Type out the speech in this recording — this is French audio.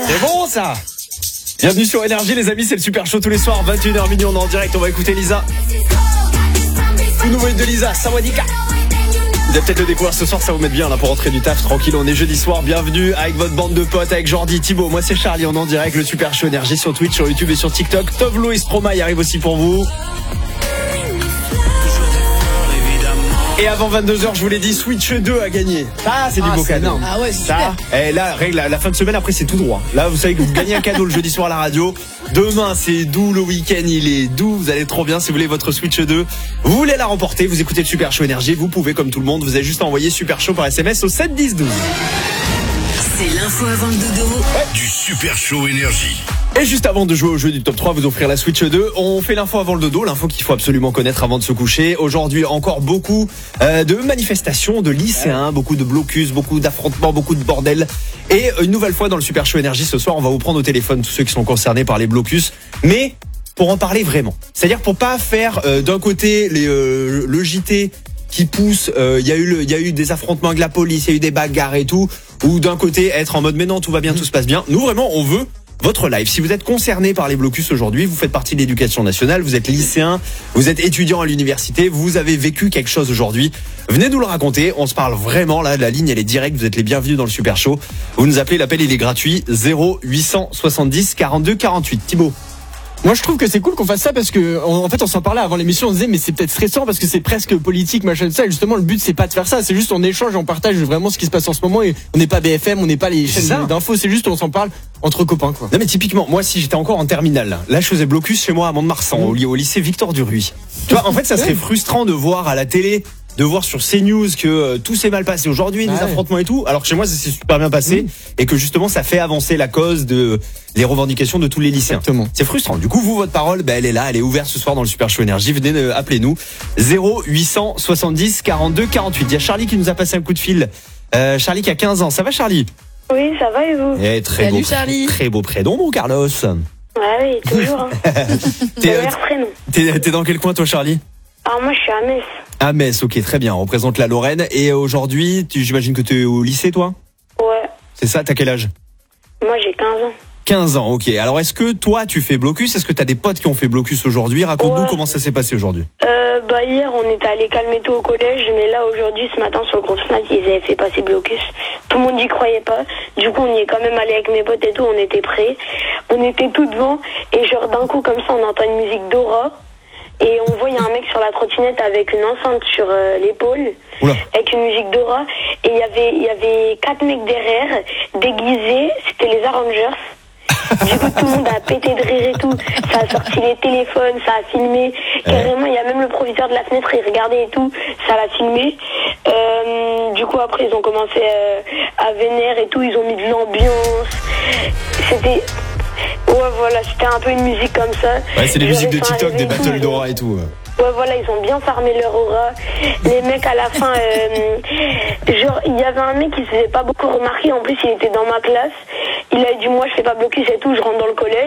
C'est bon ça. Bienvenue sur Énergie les amis, c'est le Super Show tous les soirs, 21h minuit, on est en direct, on va écouter Lisa. Tout nouveau de Lisa, Sawadika. Vous allez peut-être le découvrir ce soir, ça vous met bien là pour rentrer du taf tranquille. On est jeudi soir, bienvenue avec votre bande de potes, avec Jordi, Thibaut. Moi c'est Charlie, on est en direct, le Super Show Énergie sur Twitch, sur YouTube et sur TikTok. Tovlo et Stromae arrive aussi pour vous. Et avant 22h, je vous l'ai dit, Switch 2 a gagné. Ça, c'est du beau cadeau. Ah ouais, c'est ça. Et là, la fin de semaine, après, c'est tout droit. Là, vous savez que vous gagnez un cadeau le jeudi soir à la radio. Demain, c'est doux. Le week-end, il est doux. Vous allez trop bien. Si vous voulez votre Switch 2, vous voulez la remporter, vous écoutez le Super Show Énergie. Vous pouvez, comme tout le monde, vous avez juste envoyé Super Show par SMS au 7 10 12. C'est l'info avant le dodo. Ouais. Du Super Show Énergie. Et juste avant de jouer au jeu du top 3, vous offrir la Switch 2, on fait l'info avant le dodo, l'info qu'il faut absolument connaître avant de se coucher. Aujourd'hui, encore beaucoup de manifestations, de lycéens, beaucoup de blocus, beaucoup d'affrontements, beaucoup de bordel. Et une nouvelle fois dans le Super Show Énergie ce soir, on va vous prendre au téléphone tous ceux qui sont concernés par les blocus. Mais pour en parler vraiment. C'est-à-dire pour pas faire d'un côté le JT qui pousse, il y a eu des affrontements avec la police, il y a eu des bagarres et tout, ou d'un côté être en mode mais non, tout va bien, tout se passe bien. Nous vraiment, on veut votre live. Si vous êtes concerné par les blocus aujourd'hui, vous faites partie de l'éducation nationale, vous êtes lycéen, vous êtes étudiant à l'université, vous avez vécu quelque chose aujourd'hui, venez nous le raconter, on se parle vraiment, là la ligne elle est directe, vous êtes les bienvenus dans le Super Show. Vous nous appelez, l'appel il est gratuit, 0870 42 48. Thibaut. Moi je trouve que c'est cool qu'on fasse ça parce que en fait on s'en parlait avant l'émission, on disait mais c'est peut-être stressant parce que c'est presque politique machin de ça, et justement le but c'est pas de faire ça, c'est juste on échange et on partage vraiment ce qui se passe en ce moment, et on n'est pas BFM, on n'est pas les chaînes d'infos, c'est juste on s'en parle entre copains quoi. Non mais typiquement moi si j'étais encore en terminale, là je faisais blocus chez moi à Mont-de-Marsan au lycée Victor Duruy. Tu vois en fait ça serait frustrant de voir à la télé, de voir sur CNews que tout s'est mal passé aujourd'hui, des affrontements et tout, alors que chez moi ça s'est super bien passé et que justement ça fait avancer la cause de les revendications de tous les lycéens. Exactement. C'est frustrant. Du coup, vous, votre parole, elle est là, elle est ouverte ce soir dans le Super Show Énergie. Venez, appelez-nous 0870 42 48. Il y a Charlie qui nous a passé un coup de fil. Charlie qui a 15 ans. Ça va, Charlie? Oui, ça va et vous? Très Salut, beau, Charlie. très beau prénom, mon Carlos. Ah oui, toujours. Hein. Meilleur prénom. T'es dans quel coin, toi, Charlie? Alors moi, je suis à Metz. À Metz, ok, très bien. On représente la Lorraine. Et aujourd'hui, j'imagine que t'es au lycée, toi? Ouais. C'est ça, t'as quel âge? Moi, j'ai 15 ans. 15 ans, ok. Alors, est-ce que toi, tu fais blocus? Est-ce que t'as des potes qui ont fait blocus aujourd'hui? Raconte-nous comment ça s'est passé aujourd'hui. Hier, on était allé calmer tout au collège, mais là, aujourd'hui, ce matin, sur le groupe Snap, ils avaient fait passer blocus. Tout le monde n'y croyait pas. Du coup, on y est quand même allé avec mes potes et tout, on était prêts. On était tout devant, et genre, d'un coup, comme ça, on entend une musique d'aura. Et on voit, il y a un mec sur la trottinette avec une enceinte sur l'épaule, avec une musique d'aura. Et il y avait 4 mecs derrière, déguisés, c'était les Avengers. Du coup, tout le monde a pété de rire et tout. Ça a sorti les téléphones, ça a filmé. Carrément, il y a même le proviseur de la fenêtre, il regardait et tout. Ça l'a filmé. Du coup, après, ils ont commencé à vénère et tout. Ils ont mis de l'ambiance. C'était... Ouais, voilà, c'était un peu une musique comme ça. Ouais, c'est des musiques de TikTok, des battles d'aura et tout. Ouais, voilà, ils ont bien farmé leur aura. Les mecs, à la fin, genre, il y avait un mec qui se faisait pas beaucoup remarquer. En plus, il était dans ma classe. Il a dit, moi, je fais pas blocus et tout, je rentre dans le collège.